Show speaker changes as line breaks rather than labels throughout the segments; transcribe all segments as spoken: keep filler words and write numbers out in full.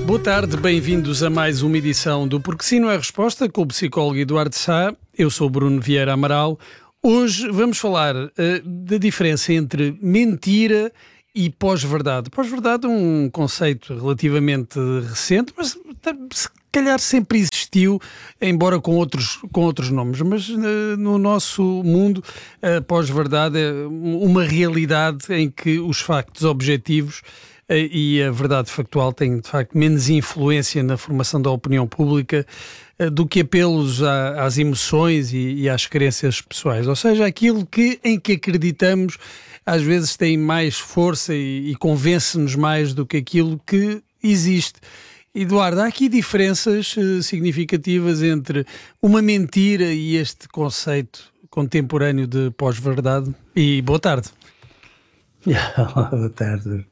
Boa tarde, bem-vindos a mais uma edição do Porque Sim Não é Resposta com o psicólogo Eduardo Sá. Eu sou Bruno Vieira Amaral. Hoje vamos falar uh, da diferença entre mentira e pós-verdade. Pós-verdade é um conceito relativamente recente, mas se calhar sempre existiu, embora com outros, com outros nomes. Mas uh, no nosso mundo, a pós-verdade é uma realidade em que os factos objetivos e a verdade factual tem, de facto, menos influência na formação da opinião pública do que apelos à, às emoções e, e às crenças pessoais. Ou seja, aquilo que, em que acreditamos às vezes tem mais força e, e convence-nos mais do que aquilo que existe. Eduardo, há aqui diferenças uh, significativas entre uma mentira e este conceito contemporâneo de pós-verdade? E boa tarde.
Boa tarde.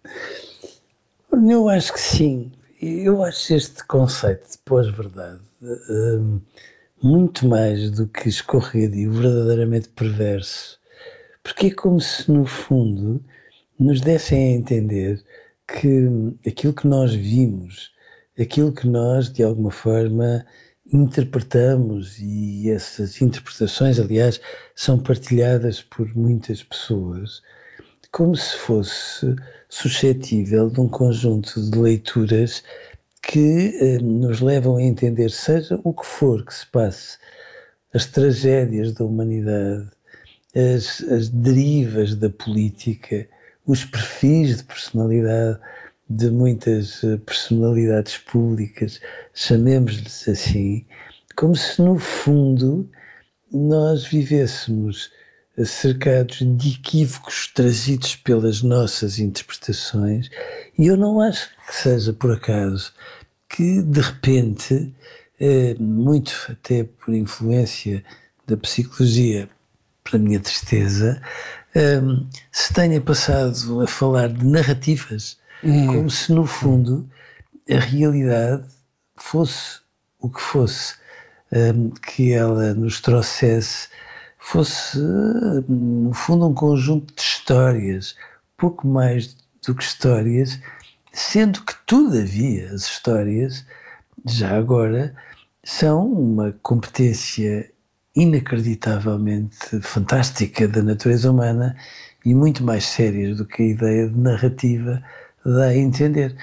Eu acho que sim. Eu acho este conceito de pós-verdade um, muito mais do que escorregadio, verdadeiramente perverso, porque é como se, no fundo, nos dessem a entender que aquilo que nós vimos, aquilo que nós, de alguma forma, interpretamos, e essas interpretações, aliás, são partilhadas por muitas pessoas, como se fosse suscetível de um conjunto de leituras que eh, nos levam a entender, seja o que for que se passe, as tragédias da humanidade, as, as derivas da política, os perfis de personalidade de muitas personalidades públicas, chamemos-lhes assim, como se no fundo nós vivêssemos cercados de equívocos trazidos pelas nossas interpretações, e eu não acho que seja por acaso que de repente, eh, muito até por influência da psicologia, para a minha tristeza, eh, se tenha passado a falar de narrativas, hum. como se no fundo a realidade fosse o que fosse, eh, que ela nos trouxesse, fosse, no fundo, um conjunto de histórias, pouco mais do que histórias, sendo que, todavia, as histórias, já agora, são uma competência inacreditavelmente fantástica da natureza humana e muito mais sérias do que a ideia de narrativa dá a entender.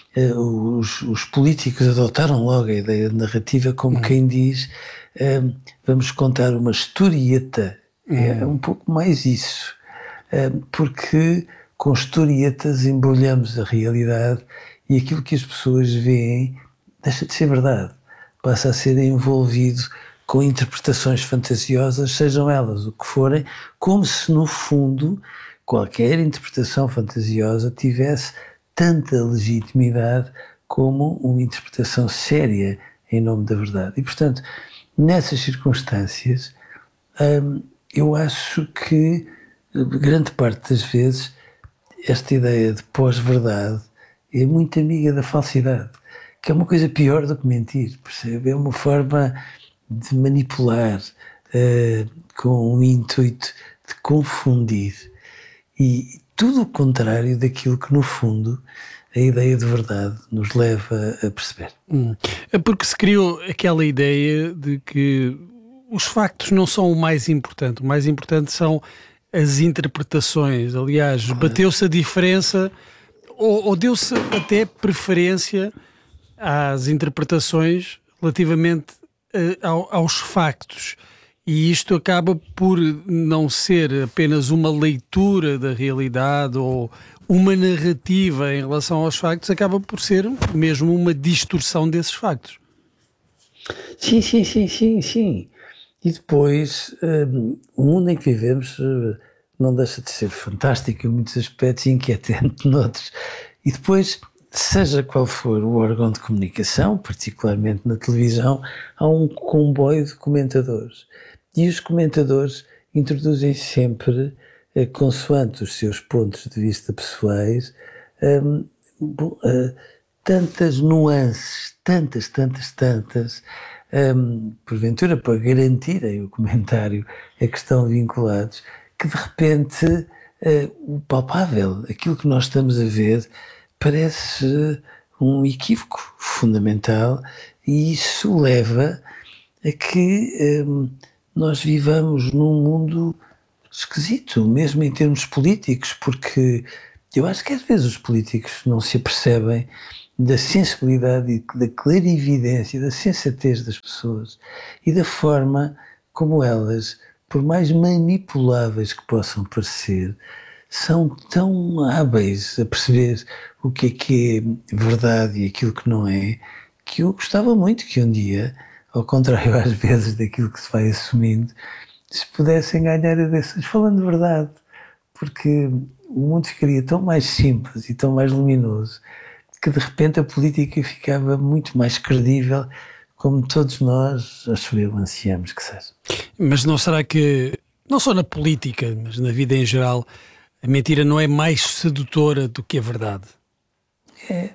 Os, os políticos adotaram logo a ideia de narrativa como hum. quem diz... Um, vamos contar uma historieta, hum. é um pouco mais isso, um, porque com historietas embrulhamos a realidade e aquilo que as pessoas veem deixa de ser verdade, passa a ser envolvido com interpretações fantasiosas, sejam elas o que forem, como se no fundo qualquer interpretação fantasiosa tivesse tanta legitimidade como uma interpretação séria em nome da verdade. E portanto, nessas circunstâncias, hum, eu acho que grande parte das vezes esta ideia de pós-verdade é muito amiga da falsidade, que é uma coisa pior do que mentir, percebe? É uma forma de manipular uh, com o intuito de confundir, e tudo o contrário daquilo que no fundo a ideia de verdade nos leva a perceber.
Hum. É porque se criou aquela ideia de que os factos não são o mais importante, o mais importante são as interpretações. Aliás, bateu-se a diferença ou, ou deu-se até preferência às interpretações relativamente uh, ao, aos factos. E isto acaba por não ser apenas uma leitura da realidade ou uma narrativa em relação aos factos, acaba por ser mesmo uma distorção desses factos.
Sim, sim, sim, sim, sim. E depois, um, o mundo em que vivemos uh, não deixa de ser fantástico em muitos aspectos e inquietante noutros. E depois, seja qual for o órgão de comunicação, particularmente na televisão, há um comboio de comentadores. E os comentadores introduzem sempre, eh, consoante os seus pontos de vista pessoais, um, uh, tantas nuances, tantas, tantas, tantas, um, porventura para garantirem o comentário a que estão vinculados, que de repente uh, o palpável, aquilo que nós estamos a ver, parece um equívoco fundamental, e isso leva a que hum, nós vivamos num mundo esquisito, mesmo em termos políticos, porque eu acho que às vezes os políticos não se apercebem da sensibilidade e da clarividência, da sensatez das pessoas e da forma como elas, por mais manipuláveis que possam parecer, são tão hábeis a perceber o que é que é verdade e aquilo que não é, que eu gostava muito que um dia, ao contrário às vezes daquilo que se vai assumindo, se pudessem ganhar eleições falando de verdade, porque o mundo ficaria tão mais simples e tão mais luminoso que de repente a política ficava muito mais credível, como todos nós, acho eu, ansiamos que seja.
Mas não será que, não só na política, mas na vida em geral, a mentira não é mais sedutora do que a verdade?
É,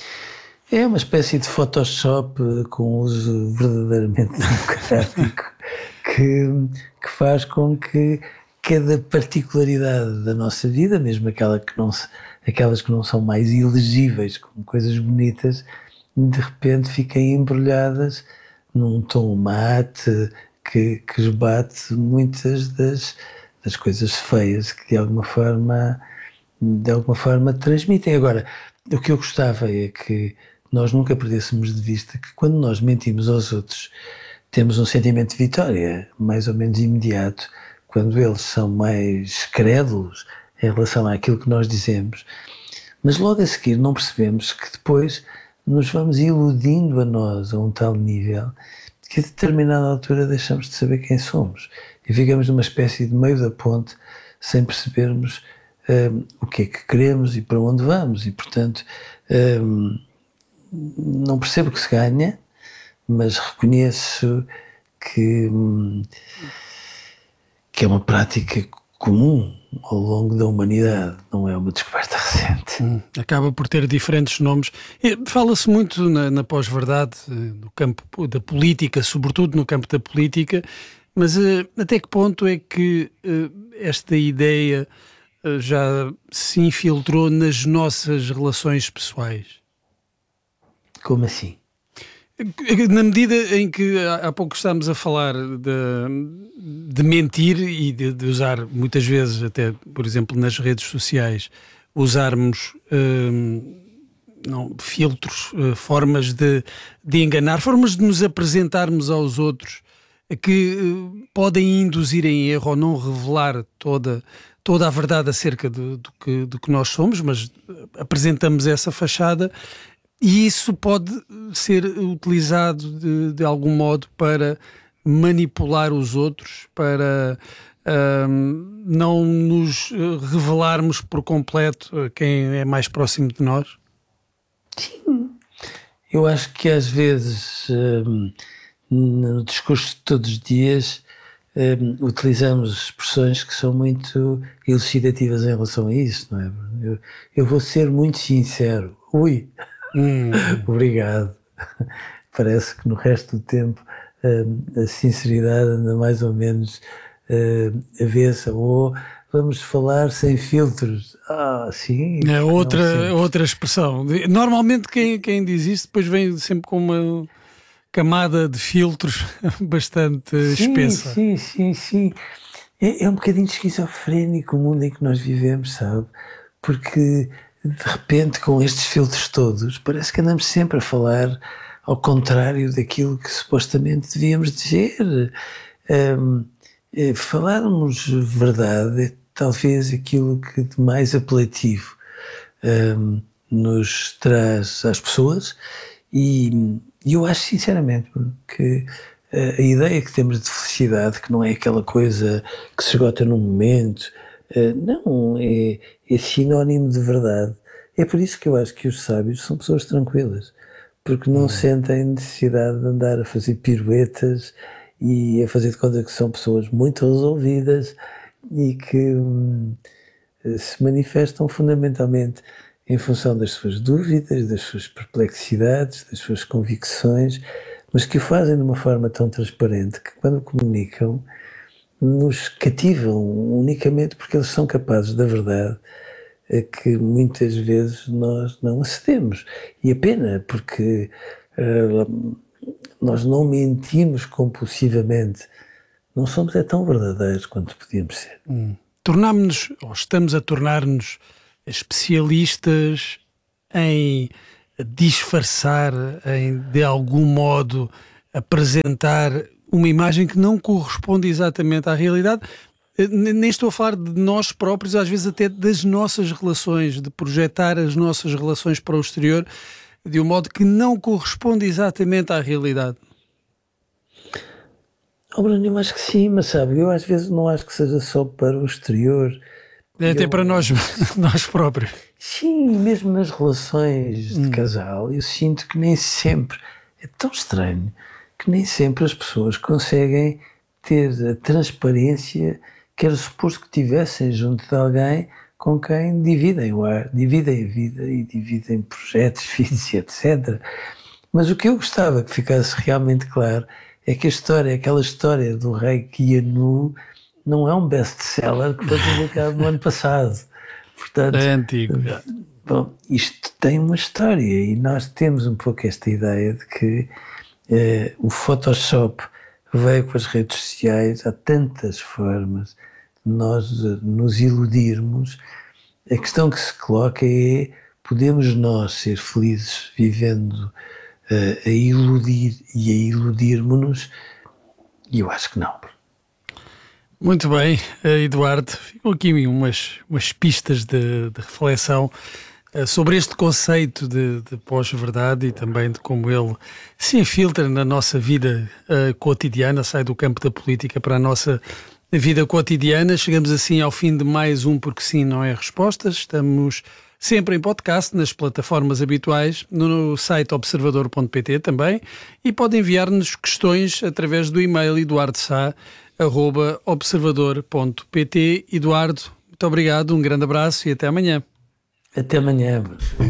é uma espécie de Photoshop com uso verdadeiramente democrático que, que faz com que cada particularidade da nossa vida, mesmo aquela que não se, aquelas que não são mais elegíveis como coisas bonitas, de repente fiquem embrulhadas num tom mate que, que esbate muitas das, das coisas feias que de alguma forma de alguma forma transmitem. Agora, o que eu gostava é que nós nunca perdêssemos de vista que quando nós mentimos aos outros temos um sentimento de vitória mais ou menos imediato, quando eles são mais crédulos em relação àquilo que nós dizemos, mas logo a seguir não percebemos que depois nos vamos iludindo a nós a um tal nível que a determinada altura deixamos de saber quem somos e ficamos numa espécie de meio da ponte sem percebermos um, o que é que queremos e para onde vamos, e portanto um, não percebo o que se ganha, mas reconheço que, um, que é uma prática comum ao longo da humanidade, não é uma descoberta recente.
Hum, acaba por ter diferentes nomes. Fala-se muito na, na pós-verdade, no campo da política, sobretudo no campo da política, mas uh, até que ponto é que uh, esta ideia uh, já se infiltrou nas nossas relações pessoais?
Como assim?
Na medida em que há pouco estamos a falar de, de mentir e de, de usar muitas vezes, até por exemplo nas redes sociais, usarmos hum, não, filtros, formas de, de enganar, formas de nos apresentarmos aos outros que uh, podem induzir em erro ou não revelar toda, toda a verdade acerca do, do, que, do que nós somos, mas apresentamos essa fachada. E isso pode ser utilizado de, de algum modo para manipular os outros, para um, não nos revelarmos por completo a quem é mais próximo de nós?
Sim. Eu acho que às vezes, um, no discurso de todos os dias, um, utilizamos expressões que são muito elucidativas em relação a isso, não é? Eu, eu vou ser muito sincero. Ui! Hum. Obrigado. Parece que no resto do tempo uh, a sinceridade anda mais ou menos uh, avessa, ou vamos falar sem filtros. Ah, sim.
É outra, outra expressão. Normalmente quem, quem diz isso depois vem sempre com uma camada de filtros bastante
sim,
espessa.
Sim, sim, sim. É, é um bocadinho esquizofrénico o mundo em que nós vivemos, sabe? Porque de repente, com estes filtros todos, parece que andamos sempre a falar ao contrário daquilo que supostamente devíamos dizer. Um, é, falarmos verdade é talvez aquilo que de mais apelativo um, nos traz às pessoas, e, e eu acho sinceramente que a ideia que temos de felicidade, que não é aquela coisa que se esgota num momento, Uh, não, é, é sinónimo de verdade. É por isso que eu acho que os sábios são pessoas tranquilas, porque não hum. sentem necessidade de andar a fazer piruetas e a fazer de conta que são pessoas muito resolvidas e que hum, se manifestam fundamentalmente em função das suas dúvidas, das suas perplexidades, das suas convicções, mas que o fazem de uma forma tão transparente que quando comunicam nos cativam unicamente porque eles são capazes, da verdade, a que muitas vezes nós não acedemos. E a pena, porque uh, nós não mentimos compulsivamente, não somos é tão verdadeiros quanto podíamos ser.
Hum. Tornámos-nos, ou estamos a tornar-nos especialistas em disfarçar, em de algum modo apresentar uma imagem que não corresponde exatamente à realidade. Nem estou a falar de nós próprios, às vezes até das nossas relações, de projetar as nossas relações para o exterior de um modo que não corresponde exatamente à realidade.
Oh, Bruno, eu acho que sim, mas sabe, eu às vezes não acho que seja só para o exterior.
É até
eu...
para nós, nós próprios.
Sim, mesmo nas relações de
hum.
casal, eu sinto que nem sempre, é tão estranho, que nem sempre as pessoas conseguem ter a transparência que era suposto que tivessem junto de alguém com quem dividem o ar, dividem a vida e dividem projetos, filhos, etcétera. Mas o que eu gostava que ficasse realmente claro é que a história, aquela história do rei que ia nu, não é um best-seller que foi publicado no ano passado. Portanto,
é antigo.
Bom, isto tem uma história e nós temos um pouco esta ideia de que eh, o Photoshop veio com as redes sociais, há tantas formas de nós nos iludirmos. A questão que se coloca é: podemos nós ser felizes vivendo uh, a iludir e a iludirmos-nos? E eu acho que não.
Muito bem, Eduardo. Ficam aqui umas, umas pistas de, de reflexão uh, sobre este conceito de, de pós-verdade e também de como ele se infiltra na nossa vida uh, cotidiana, sai do campo da política para a nossa vida cotidiana. Chegamos assim ao fim de mais um Porque Sim Não É Respostas. Estamos sempre em podcast, nas plataformas habituais, no site observador ponto pt também, e pode enviar-nos questões através do e-mail eduardo sá arroba observador ponto pt. Eduardo, muito obrigado, um grande abraço e até amanhã.
Até amanhã.